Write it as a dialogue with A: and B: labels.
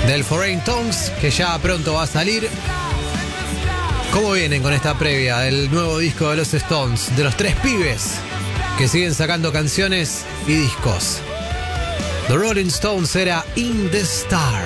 A: del Foreign Tongues, que ya pronto va a salir. ¿Cómo vienen con esta previa del nuevo disco de los Stones? De los tres pibes que siguen sacando canciones y discos. The Rolling Stones era In the Stars.